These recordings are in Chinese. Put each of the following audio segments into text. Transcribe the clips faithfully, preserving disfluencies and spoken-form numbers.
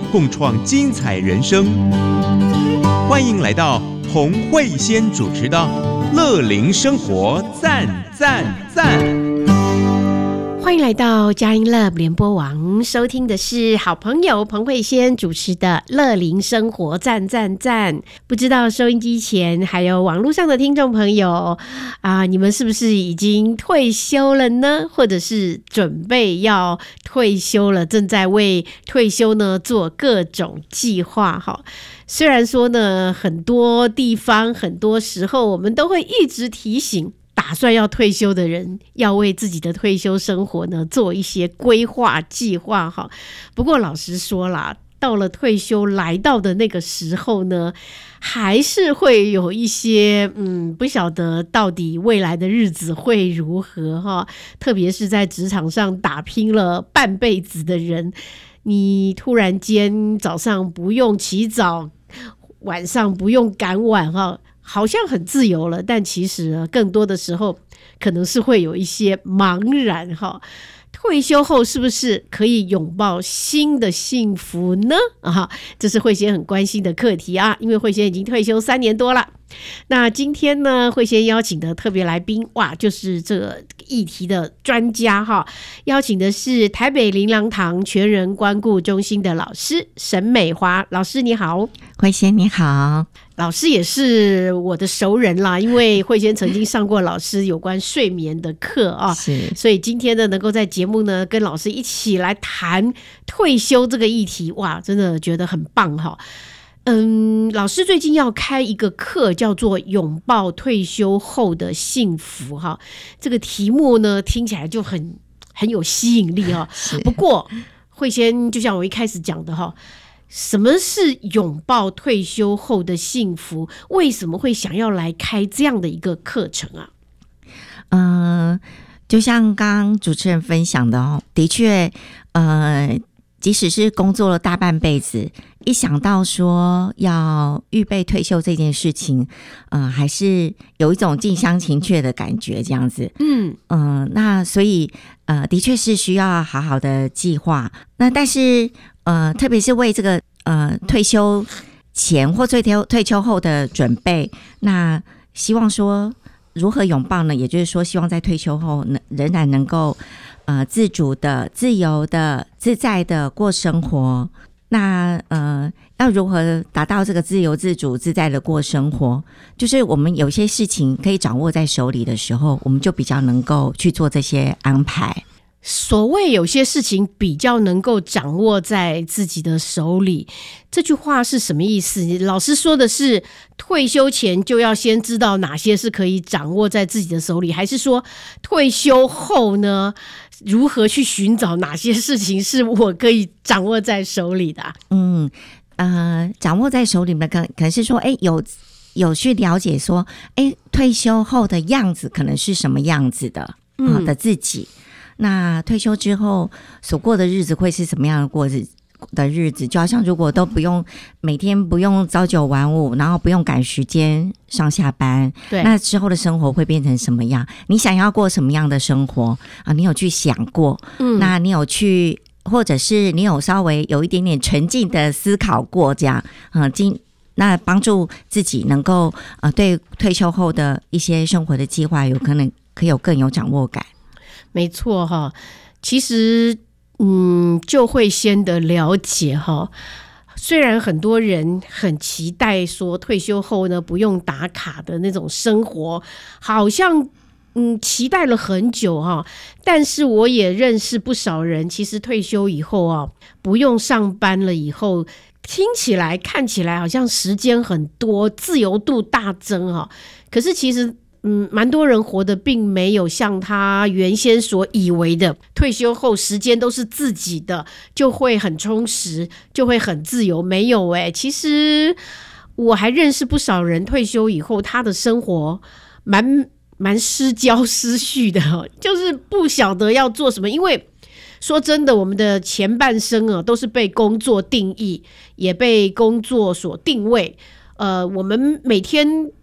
共创精彩人生。欢迎来到洪慧仙主持的乐龄生活赞赞赞。 欢迎来到佳音乐联播网，收听的是好朋友彭慧仙主持的乐龄生活赞赞赞。不知道收音机前还有网络上的听众朋友啊，你们是不是已经退休了呢？或者是准备要退休了，正在为退休呢做各种计划哈。虽然说呢，很多地方很多时候我们都会一直提醒打算要退休的人要为自己的退休生活呢做一些规划计划哈。不过老实说啦，到了退休来到的那个时候呢，还是会有一些嗯，不晓得到底未来的日子会如何哈。特别是在职场上打拼了半辈子的人，你突然间早上不用起早，晚上不用赶晚哈，好像很自由了，但其实呢，更多的时候可能是会有一些茫然哈。退休后是不是可以拥抱新的幸福呢？啊，这是慧仙很关心的课题啊，因为慧仙已经退休三年多了。那今天呢，慧仙邀请的特别来宾，哇，就是这个议题的专家哈，邀请的是台北灵粮堂全人关顾中心的老师沈美华老师，你好。 慧仙你好。 老师也是我的熟人啦，因为慧仙曾经上过老师有关睡眠的课啊， 是， 所以今天呢，能够在节目呢跟老师一起来谈退休这个议题，哇，真的觉得很棒哈。嗯，老师最近要开一个课，叫做拥抱退休后的幸福哈。这个题目呢，听起来就很很有吸引力哈。不过，慧仙就像我一开始讲的哈，什么是拥抱退休后的幸福？为什么会想要来开这样的一个课程啊？ 嗯、呃，就像刚刚主持人分享的哦，的确，呃，即使是工作了大半辈子，一想到说要预备退休这件事情，呃，还是有一种近乡情怯的感觉，这样子。嗯嗯、呃，那所以呃，的确是需要好好的计划。那但是呃，特别是为这个呃退休前或退休退休后的准备，那希望说如何拥抱呢？也就是说，希望在退休后能仍然能够呃自主的、自由的、自在的过生活。那呃，要如何达到这个自由自主自在的过生活？就是我们有些事情可以掌握在手里的时候，我们就比较能够去做这些安排。 所谓有些事情比较能够掌握在自己的手里，这句话是什么意思？老师说的是退休前就要先知道哪些是可以掌握在自己的手里，还是说退休后呢，如何去寻找哪些事情是我可以掌握在手里的啊？嗯， 呃，掌握在手里面可可能是说，哎，有有去了解说，哎，退休后的样子可能是什么样子的，嗯、呃、的自己。那退休之后所过的日子会是什么样的过日的日子？就好像如果都不用每天不用朝九晚五，然后不用赶时间上下班，对，那之后的生活会变成什么样？你想要过什么样的生活啊？你有去想过？嗯，那你有去，或者是你有稍微有一点点沉浸的思考过这样？嗯，今那帮助自己能够呃对退休后的一些生活的计划有可能可以有更有掌握感。 没错哈，其实嗯，就会先的了解哈。虽然很多人很期待说退休后呢不用打卡的那种生活，好像嗯期待了很久哈，但是我也认识不少人，其实退休以后啊，不用上班了以后，听起来看起来好像时间很多，自由度大增哈，可是其实嗯，蛮多人活得并没有像他原先所以为的，退休后时间都是自己的，就会很充实，就会很自由。没有欸，其实我还认识不少人退休以后，他的生活蛮蛮失焦失序的，就是不晓得要做什么。因为说真的，我们的前半生啊，都是被工作定义，也被工作所定位。呃，我们每天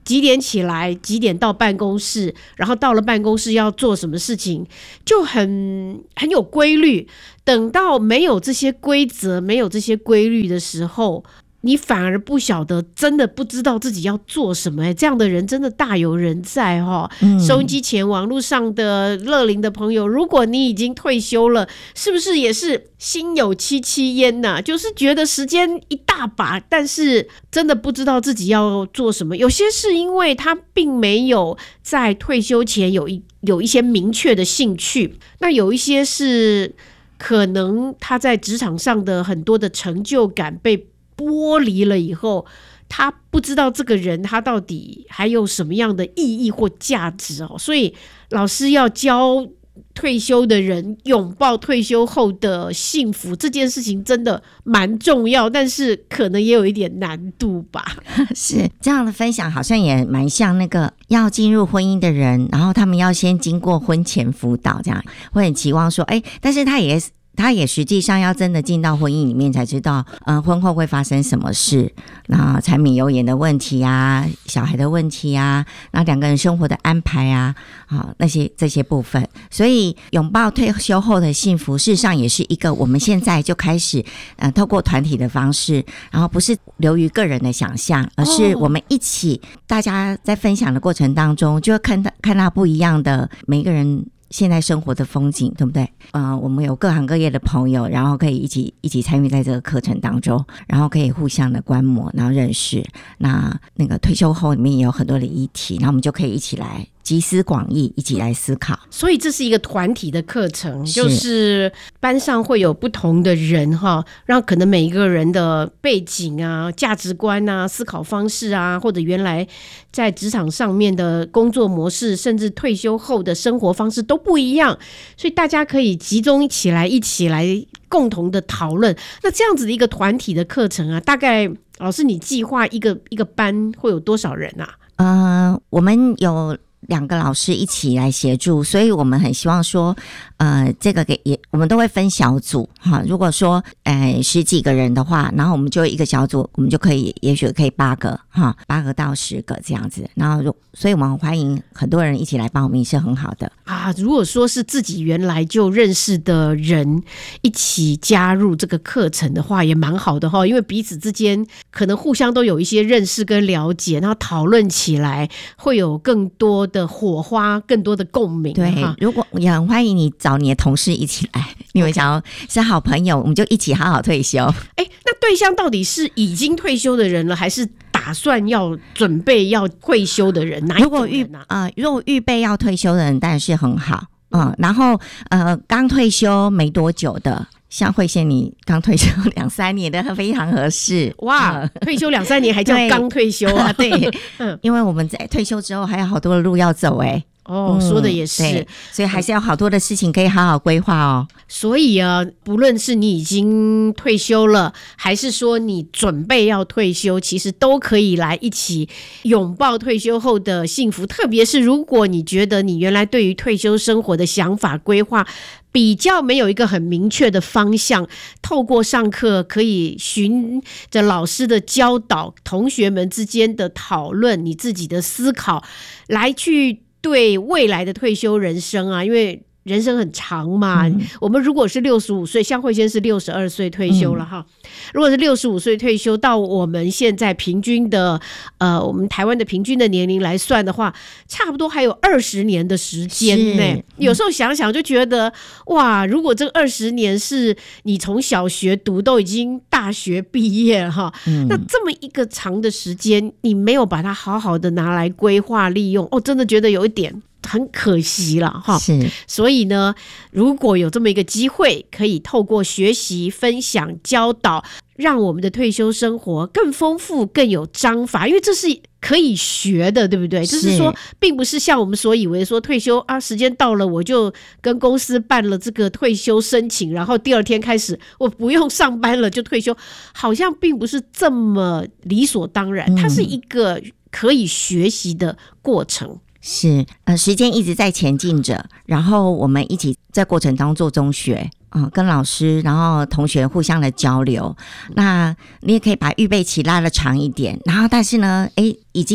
几点起来，几点到办公室，然后到了办公室要做什么事情，就很很有规律。等到没有这些规则，没有这些规律的时候，你反而不晓得，真的不知道自己要做什么、欸、这样的人真的大有人在、哦嗯、收音机前网络上的乐龄的朋友，如果你已经退休了，是不是也是心有戚戚焉呐、啊？就是觉得时间一大把，但是真的不知道自己要做什么。有些是因为他并没有在退休前有一有一些明确的兴趣，那有一些是可能他在职场上的很多的成就感被剥离了以后，他不知道这个人他到底还有什么样的意义或价值哦。所以老师要教退休的人拥抱退休后的幸福，这件事情真的蛮重要，但是可能也有一点难度吧。 是这样的分享好像也蛮像那个要进入婚姻的人，然后他们要先经过婚前辅导，这样会很期望说哎，但是他也他也实际上要真的进到婚姻里面才知道，嗯、呃，婚后会发生什么事，那柴米油盐的问题啊，小孩的问题啊，那两个人生活的安排啊，啊那些这些部分，所以拥抱退休后的幸福，事实上也是一个我们现在就开始，呃，透过团体的方式，然后不是流于个人的想象，而是我们一起，大家在分享的过程当中，就会看到看到不一样的每一个人现在生活的风景，对不对？呃，我们有各行各业的朋友，然后可以一起一起参与在这个课程当中，然后可以互相的观摩，然后认识。那那个退休后里面也有很多的议题，然后我们就可以一起来集思广益，一起来思考。 所以这是一个团体的课程，就是班上会有不同的人哈，让可能每一个人的背景啊、价值观啊、思考方式啊，或者原来在职场上面的工作模式，甚至退休后的生活方式都不一样，所以大家可以集中起来，一起来共同的讨论。那这样子的一个团体的课程啊，大概老师你计划一个一个班会有多少人啊？ 呃，我们有两个老师一起来协助，所以我们很希望说，呃，这个给也我们都会分小组哈。如果说呃十几个人的话，然后我们就一个小组，我们就可以也许可以八个哈，八个到十个这样子。然后，所以我们欢迎很多人一起来报名是很好的啊。如果说是自己原来就认识的人一起加入这个课程的话，也蛮好的哈，因为彼此之间可能互相都有一些认识跟了解，然后讨论起来会有更多的火花，更多的共鸣。 对，如果也很欢迎你找你的同事一起来，你们想要是好朋友，我们就一起好好退休。 哎，那对象到底是已经退休的人了，还是打算要准备要退休的人？哪一种人啊？ 呃，如果预备要退休的人，当然是很好。嗯，然后呃，刚退休没多久的。像慧仙你刚退休两三年的非常合适哇、嗯！退休两三年还叫刚退休啊？对， 嗯，因为我们在退休之后还有好多的路要走哎、欸。 哦、嗯，说的也是， 所以还是要好多的事情可以好好规划哦。 所以啊，不论是你已经退休了，还是说你准备要退休，其实都可以来一起拥抱退休后的幸福。特别是如果你觉得你原来对于退休生活的想法规划比较没有一个很明确的方向，透过上课可以循着老师的教导，同学们之间的讨论，你自己的思考，来去对未来的退休人生啊，因为人生很长嘛、嗯、我们如果是六十五岁，像慧仙是六十二岁退休了哈、嗯，如果是六十五岁退休到我们现在平均的呃，我们台湾的平均的年龄来算的话，差不多还有二十年的时间呢。有时候想想就觉得哇，如果这二十年是你从小学读都已经大学毕业了哈、嗯，那这么一个长的时间，你没有把它好好的拿来规划利用，哦，真的觉得有一点很可惜了哈， 是， 所以呢，如果有这么一个机会，可以透过学习、分享、教导，让我们的退休生活更丰富、更有章法，因为这是可以学的，对不对？就是说，并不是像我们所以为说退休啊，时间到了我就跟公司办了这个退休申请，然后第二天开始我不用上班了就退休，好像并不是这么理所当然，它是一个可以学习的过程。 是，呃，时间一直在前进着，然后我们一起在过程当中做中学，嗯、呃，跟老师，然后同学互相的交流。那你也可以把预备期拉得长一点，然后但是呢，诶，已经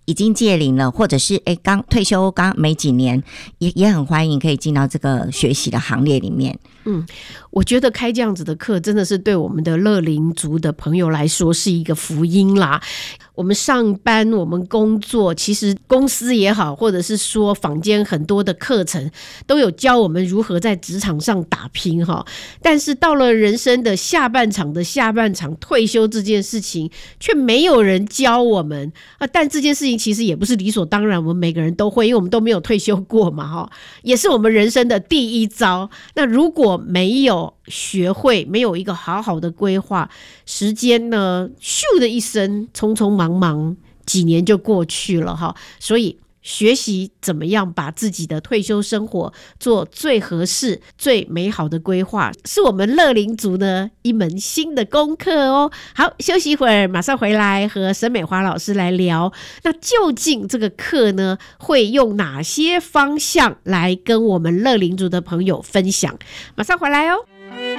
已经届龄了，或者是诶刚退休刚没几年，也也很欢迎可以进到这个学习的行列里面。 嗯，我觉得开这样子的课真的是对我们的乐龄族的朋友来说是一个福音啦。我们上班，我们工作，其实公司也好，或者是说坊间很多的课程都有教我们如何在职场上打拼哈。但是到了人生的下半场的下半场，退休这件事情却没有人教我们啊。但这件事情其实也不是理所当然，我们每个人都会，因为我们都没有退休过嘛哈，也是我们人生的第一招。那如果没有学会，没有一个好好的规划，时间呢咻的一声，匆匆忙忙几年就过去了哈。所以学习怎么样把自己的退休生活做最合适最美好的规划，是我们乐龄族呢一门新的功课哦。好，休息一会儿，马上回来和沈美华老师来聊，那究竟这个课呢会用哪些方向来跟我们乐龄族的朋友分享，马上回来哦。